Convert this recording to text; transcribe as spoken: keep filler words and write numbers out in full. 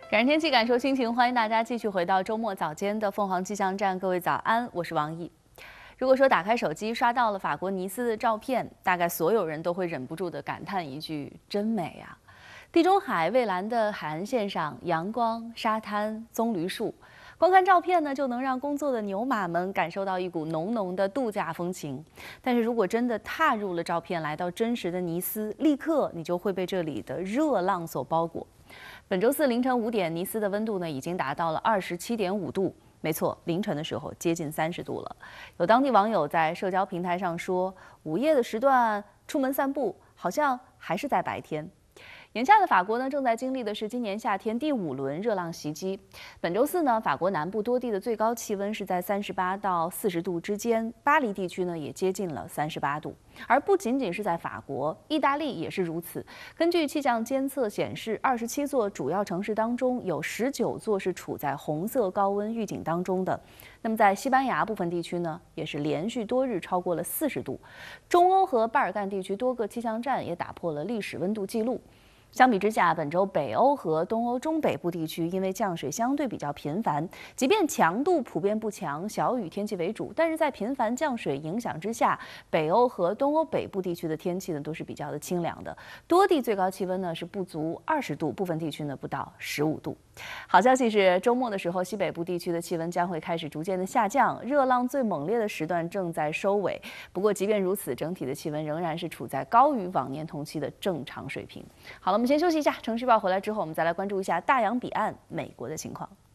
感人天气，感受心情，欢迎大家继续回到周末早间的凤凰气象站。各位早安，我是王毅。如果说打开手机刷到了法国尼斯的照片，大概所有人都会忍不住地感叹一句：“真美啊！”地中海蔚蓝的海岸线上，阳光、沙滩、棕榈树，光看照片呢，就能让工作的牛马们感受到一股浓浓的度假风情。但是如果真的踏入了照片，来到真实的尼斯，立刻你就会被这里的热浪所包裹。本周四凌晨五点，尼斯的温度呢已经达到了二十七点五度。没错，凌晨的时候接近三十度了。有当地网友在社交平台上说，午夜的时段出门散步，好像还是在白天。眼下的法国呢，正在经历的是今年夏天第五轮热浪袭击。本周四呢，法国南部多地的最高气温是在三十八到四十度之间，巴黎地区呢也接近了三十八度。而不仅仅是在法国，意大利也是如此。根据气象监测显示，二十七座主要城市当中，有十九座是处在红色高温预警当中的。那么在西班牙部分地区呢，也是连续多日超过了四十度。中欧和巴尔干地区多个气象站也打破了历史温度记录。相比之下，本周北欧和东欧中北部地区因为降水相对比较频繁，即便强度普遍不强，小雨天气为主，但是在频繁降水影响之下，北欧和东欧北部地区的天气呢都是比较的清凉的，多地最高气温呢是不足二十度，部分地区呢不到十五度。好消息是，周末的时候，西北部地区的气温将会开始逐渐的下降，热浪最猛烈的时段正在收尾。不过，即便如此，整体的气温仍然是处在高于往年同期的正常水平。好了，我们先休息一下，城市报回来之后，我们再来关注一下大洋彼岸美国的情况。